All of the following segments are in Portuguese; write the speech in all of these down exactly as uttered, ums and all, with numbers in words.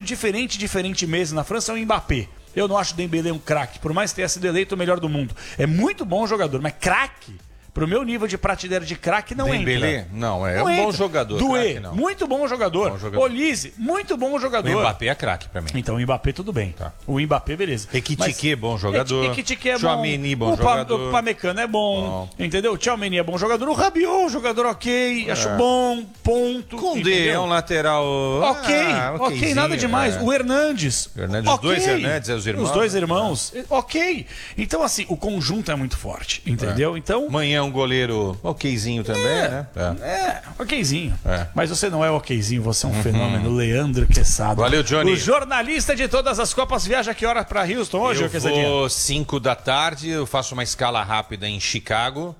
diferente, diferente mesmo na França é o Mbappé. Eu não acho o Dembélé um craque, por mais que tenha sido eleito o melhor do mundo. É muito bom jogador, mas craque? Pro meu nível de prateleira de craque não Dembélé? entra. Não, é não um entra. bom jogador. Doué, muito bom jogador. bom jogador. Olise, muito bom jogador. O Mbappé é craque pra mim. Então o Mbappé tudo bem. Tá. O Mbappé, beleza. Ekitike, bom jogador. Ekitike é bom. Tchouaméni, bom o jogador. O Pamecano é bom. bom. Entendeu? O Tchouaméni é bom jogador. O Rabiot, jogador ok. É. Acho bom. Ponto. Koundé é um lateral... Ok, ah, ok, nada demais. É. O Hernandes. Hernandes okay. Os dois Hernandes, os irmãos. Os dois irmãos. É. Ok. Então, assim, o conjunto é muito forte. Entendeu? É. Então... Amanhã um goleiro... okzinho também, é, né? É, é okzinho. É. Mas você não é okzinho, você é um uhum. fenômeno. Leandro Quesada. Valeu, Johnny. O jornalista de todas as Copas viaja que hora para Houston hoje, Eu vou cinco da tarde, eu faço uma escala rápida em Chicago.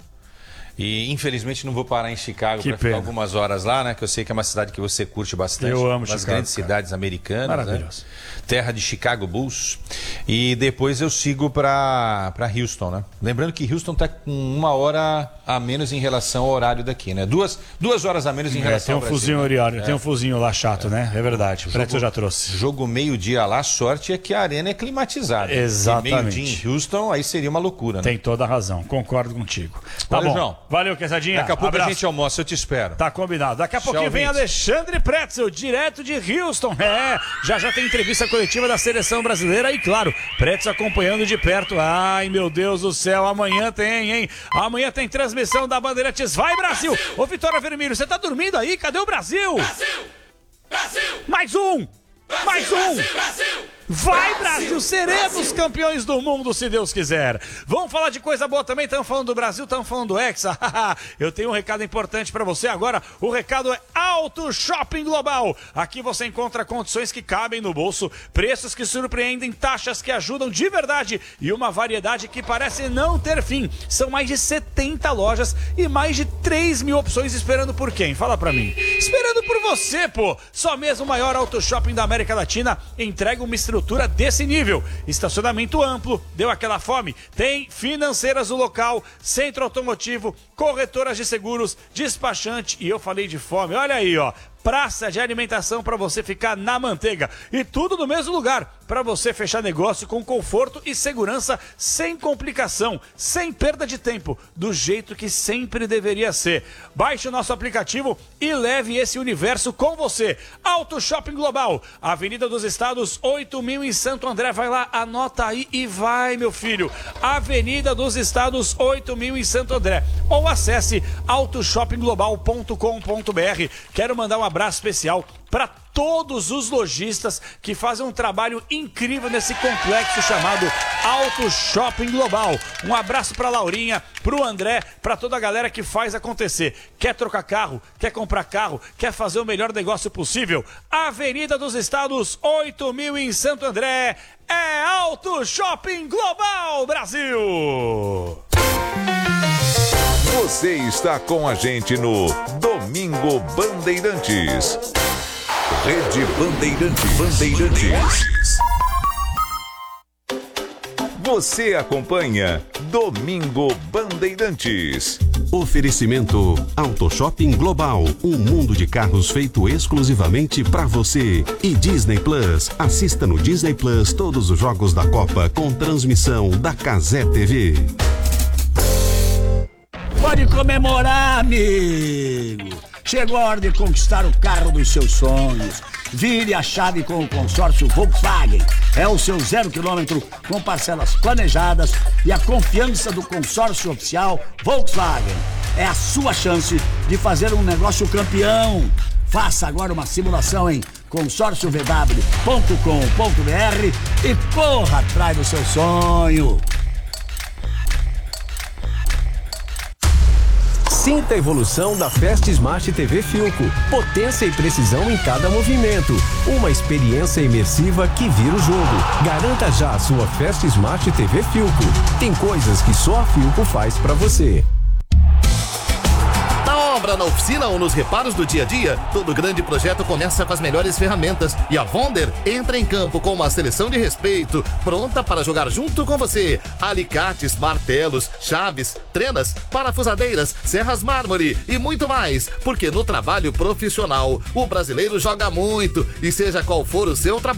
E infelizmente não vou parar em Chicago para ficar algumas horas lá, né? Que eu sei que é uma cidade que você curte bastante. Eu amo Chicago. As grandes cara. cidades americanas. Maravilhoso. Né? Terra de Chicago Bulls. E depois eu sigo para Houston, né? Lembrando que Houston tá com uma hora a menos em relação ao horário daqui, né? Duas, duas horas a menos em é, relação ao Brasil. Tem um fuzinho horário, é. tem um fuzinho lá chato, é. né? É verdade. O Preto já trouxe. Jogo meio-dia lá, sorte é que a arena é climatizada. Exatamente. E meio-dia em Houston, aí seria uma loucura, né? Tem toda a razão, concordo contigo. Tá Valeu, bom. João. Valeu, Quesadinha. Daqui a pouco Abraço. a gente almoça, eu te espero. Tá combinado. Daqui a pouquinho vem Alexandre Pretzel, direto de Houston. É, já já tem entrevista coletiva da seleção brasileira e, claro, Pretzel acompanhando de perto. Ai, meu Deus do céu, amanhã tem, hein? Amanhã tem transmissão da Bandeirantes. Vai, Brasil! Ô, Vitória Vermelho, você tá dormindo aí? Cadê o Brasil? Brasil! Brasil! Mais um! Brasil, Mais um! Brasil, Brasil! Vai, Brasil, seremos campeões do mundo, se Deus quiser. Vamos falar de coisa boa também, estamos falando do Brasil, estamos falando do Hexa. Eu tenho um recado importante para você agora, o recado é Auto Shopping Global. Aqui você encontra condições que cabem no bolso, preços que surpreendem, taxas que ajudam de verdade e uma variedade que parece não ter fim. São mais de setenta lojas e mais de três mil opções esperando por quem? Fala pra mim. Esperando por você, pô. Só mesmo o maior Auto Shopping da América Latina entrega uma estrutura desse nível. Estacionamento amplo, deu aquela fome? Tem financeiras no local, centro automotivo, corretoras de seguros, despachante, e eu falei de fome, olha aí, ó. Praça de alimentação para você ficar na manteiga. E tudo no mesmo lugar, para você fechar negócio com conforto e segurança, sem complicação, sem perda de tempo, do jeito que sempre deveria ser. Baixe o nosso aplicativo e leve esse universo com você. Auto Shopping Global, Avenida dos Estados, oito mil em Santo André. Vai lá, anota aí e vai, meu filho. Avenida dos Estados, oito mil em Santo André. Ou acesse auto shopping global ponto com ponto b r. Quero mandar um abraço especial para todos os lojistas que fazem um trabalho incrível nesse complexo chamado Auto Shopping Global. Um abraço para Laurinha, para o André, para toda a galera que faz acontecer. Quer trocar carro? Quer comprar carro? Quer fazer o melhor negócio possível? Avenida dos Estados, oito mil em Santo André. É Auto Shopping Global, Brasil! Você está com a gente no Domingo Bandeirantes. Rede Bandeirantes. Bandeirantes. Você acompanha Domingo Bandeirantes. Oferecimento Auto Shopping Global, um mundo de carros feito exclusivamente para você. E Disney Plus, assista no Disney Plus todos os jogos da Copa com transmissão da Cazé T V. Pode comemorar, amigo! Chegou a hora de conquistar o carro dos seus sonhos. Vire a chave com o consórcio Volkswagen. É o seu zero quilômetro com parcelas planejadas e a confiança do consórcio oficial Volkswagen. É a sua chance de fazer um negócio campeão. Faça agora uma simulação em consórcio v w ponto com ponto b r e corra atrás do seu sonho. Sinta a evolução da Fast Smart T V Philco. Potência e precisão em cada movimento. Uma experiência imersiva que vira o jogo. Garanta já a sua Fast Smart T V Philco. Tem coisas que só a Philco faz pra você. Obra na oficina ou nos reparos do dia a dia, todo grande projeto começa com as melhores ferramentas e a Wonder entra em campo com uma seleção de respeito, pronta para jogar junto com você. Alicates, martelos, chaves, trenas, parafusadeiras, serras mármore e muito mais, porque no trabalho profissional o brasileiro joga muito e seja qual for o seu trabalho,